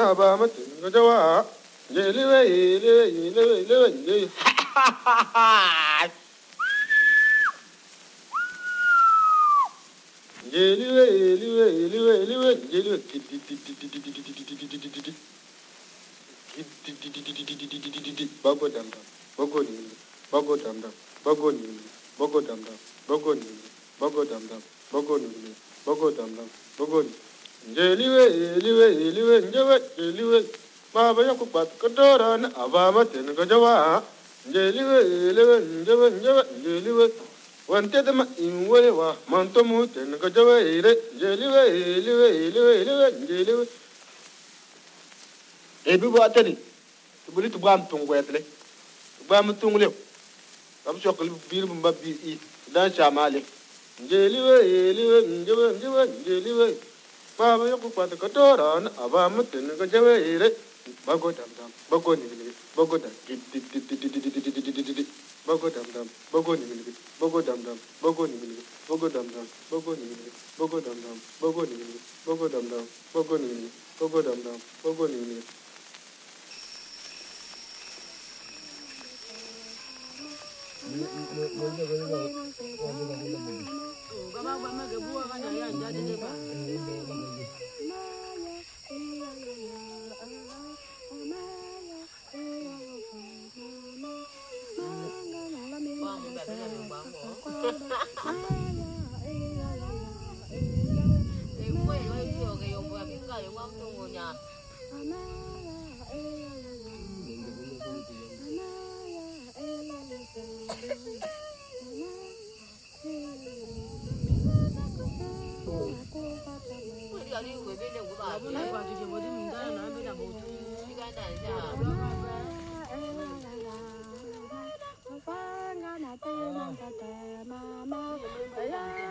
Abama Tingajawa, Jelly, Bago dam dam, bago nim, bago dam dam, bago nim, bago dam dam, bago nim, bago dam dam, bago nim, bago dam dam, bago nim. Jeliwe, jeliwe, Baba Yakupat Kadoran, Abama Tingajawa, Jeliwe, wanted them in Walewa, Montomut and Gajawa, Jeliwe. Ebi wateri, tubuli tubam tung wetle, tubam tung leo. Kam chokli bir bumba bir I, dan chamale. Jeliwe. Baba Yakupat Kadoran, Abama Tingajawa, Bago dam dam, bago ni, bago dam, bago dam dam, bago ni, bago dam dam, bago ni, bago dam dam, bago ni, bago dam dam, bago ni, bago dam dam, bago ni, bago dam dam, bago ni. Mama,